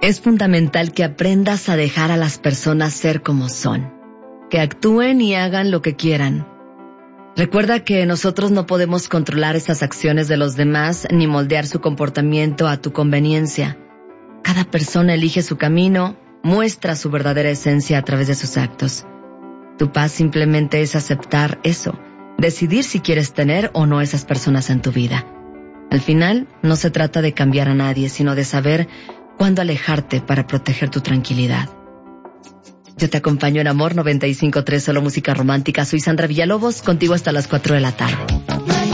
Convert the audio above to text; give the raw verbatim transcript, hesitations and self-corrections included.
Es fundamental que aprendas a dejar a las personas ser como son, que actúen y hagan lo que quieran. Recuerda que nosotros no podemos controlar esas acciones de los demás ni moldear su comportamiento a tu conveniencia. Cada persona elige su camino, muestra su verdadera esencia a través de sus actos. Tu paz simplemente es aceptar eso, decidir si quieres tener o no esas personas en tu vida. Al final, no se trata de cambiar a nadie, sino de saber cuándo alejarte para proteger tu tranquilidad. Yo te acompaño en Amor noventa y cinco punto tres, solo música romántica. Soy Sandra Villalobos, contigo hasta las cuatro de la tarde.